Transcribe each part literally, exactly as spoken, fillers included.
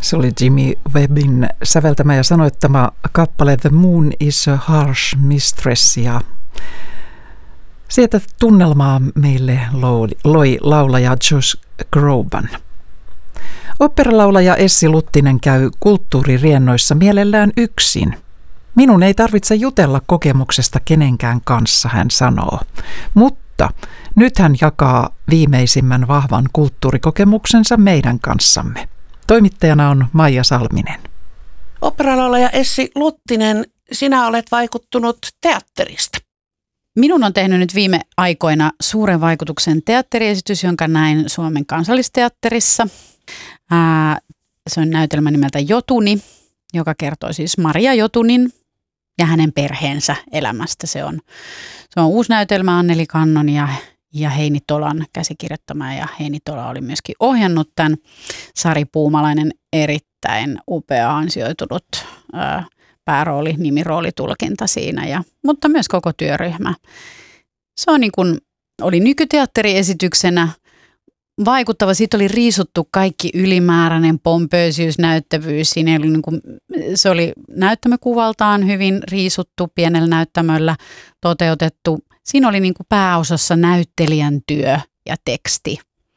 Se oli Jimmy Webbin säveltämä ja sanoittama kappale The Moon is a Harsh Mistress, ja sieltä tunnelmaa meille loi, loi laulaja Josh Groban. Oopperalaulaja Essi Luttinen käy kulttuuririennoissa mielellään yksin. Minun ei tarvitse jutella kokemuksesta kenenkään kanssa, hän sanoo. Mutta nyt hän jakaa viimeisimmän vahvan kulttuurikokemuksensa meidän kanssamme. Toimittajana on Maija Salminen. Oopperalaulaja Essi Luttinen, sinä olet vaikuttunut teatterista. Minun on tehnyt nyt viime aikoina suuren vaikutuksen teatteriesitys, jonka näin Suomen Kansallisteatterissa. Ää, se on näytelmä nimeltä Jotuni, joka kertoo siis Maria Jotunin ja hänen perheensä elämästä. Se on, se on uusi näytelmä Anneli Kannon ja, ja Heini Tolan käsikirjoittama, ja Heini Tola oli myöskin ohjannut tämän. Sari Puumalainen erittäin upea, ansioitunut ää, päärooli, nimiroolitulkinta siinä, ja, mutta myös koko työryhmä. Se on niin kuin, oli nykyteatteriesityksenä vaikuttava. Siitä oli riisuttu kaikki ylimääräinen pompöösiys, näyttävyys. Siinä oli niin kuin, se oli näyttämökuvaltaan hyvin riisuttu, pienellä näyttämöllä toteutettu. Siinä oli niin kuin pääosassa näyttelijän työ ja teksti.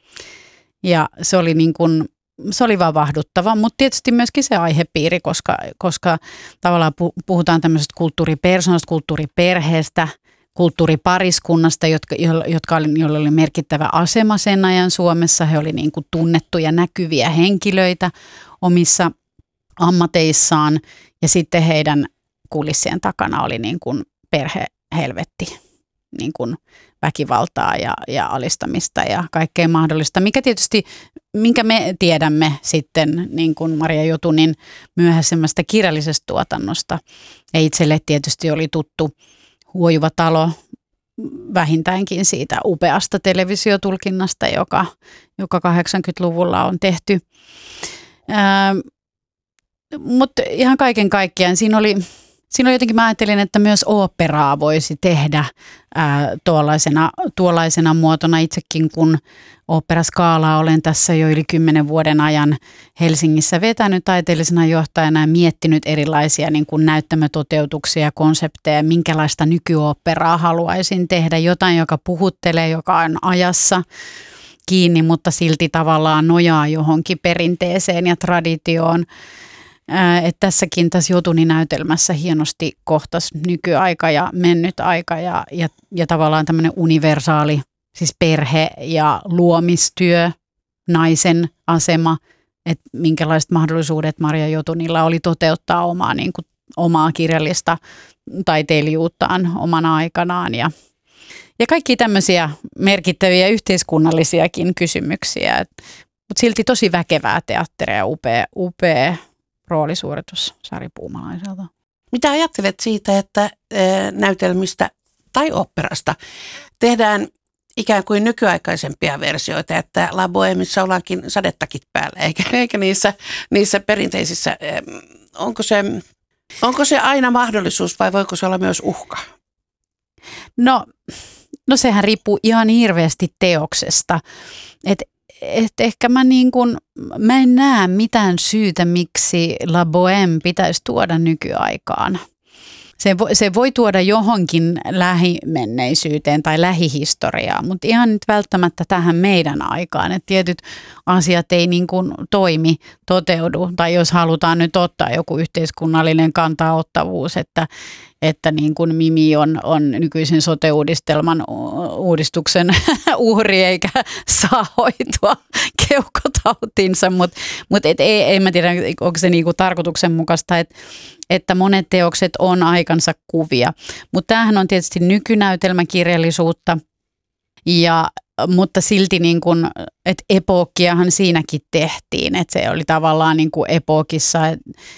Ja se oli niin kuin, se oli vaan vahduttava, mutta tietysti myöskin se aihepiiri, koska, koska tavallaan puhutaan tämmöisestä kulttuuripersonasta, kulttuuriperheestä, kulttuuripariskunnasta, jotka, jotka oli, joilla oli merkittävä asema sen ajan Suomessa. He oli niin kuin tunnettuja, näkyviä henkilöitä omissa ammateissaan, ja sitten heidän kulissien takana oli niin kuin perhehelvetti, niin kuin väkivaltaa ja, ja alistamista ja kaikkea mahdollista, mikä tietysti, minkä me tiedämme sitten niin kuin Maria Jotunin myöhäisemmästä kirjallisesta tuotannosta. Ja itselle tietysti oli tuttu Huojuva talo vähintäänkin siitä upeasta televisiotulkinnasta, joka, joka kahdeksankymmentäluvulla on tehty. Ää, mutta ihan kaiken kaikkiaan siinä oli, siinä oli jotenkin, mä ajattelin, että myös oopperaa voisi tehdä ää, tuollaisena, tuollaisena muotona. Itsekin kun oopperaskaalaa olen tässä jo yli kymmenen vuoden ajan Helsingissä vetänyt taiteellisena johtajana ja miettinyt erilaisia niin kuin näyttämötoteutuksia ja konsepteja, minkälaista nykyoopperaa haluaisin tehdä. Jotain, joka puhuttelee, joka on ajassa kiinni, mutta silti tavallaan nojaa johonkin perinteeseen ja traditioon. Että tässäkin tässä Jotuni-näytelmässä hienosti kohtasi nykyaika ja mennyt aika ja, ja, ja tavallaan tämmöinen universaali, siis perhe ja luomistyö, naisen asema, että minkälaiset mahdollisuudet Maria Jotunilla oli toteuttaa omaa, niin kuin, omaa kirjallista taiteilijuuttaan omana aikanaan. Ja, ja kaikki tämmöisiä merkittäviä yhteiskunnallisiakin kysymyksiä, et, mutta silti tosi väkevää teatteria ja upea, upea roolisuoritus Sari Puumalaiselta. Mitä ajattelet siitä, että näytelmistä tai oopperasta tehdään ikään kuin nykyaikaisempia versioita, että La Bohemissa ollaankin sadetakit päällä, eikä, eikä niissä, niissä perinteisissä. Onko se, onko se aina mahdollisuus vai voiko se olla myös uhka? No, no sehän riippuu ihan hirveästi teoksesta. Et, et ehkä mä, niin kun, mä en näe mitään syytä, miksi La Bohème pitäisi tuoda nykyaikaan. Se voi, se voi tuoda johonkin lähimenneisyyteen tai lähihistoriaan, mutta ihan nyt välttämättä tähän meidän aikaan, että tietyt asiat ei niin kuin toimi, toteudu, tai jos halutaan nyt ottaa joku yhteiskunnallinen kantaottavuus, että, että niin kuin Mimi on, on nykyisen sote-uudistelman uudistuksen uhri eikä saa hoitoa keuhkotautinsa, mutta mut et ei, ei mä tiedä, onko se niin kuin tarkoituksenmukaista, että että monet teokset on aikansa kuvia. Mutta tämähän on tietysti nykynäytelmäkirjallisuutta, ja, mutta silti niin kuin, että epookkiahan siinäkin tehtiin. Että se oli tavallaan niin kuin epookissa, että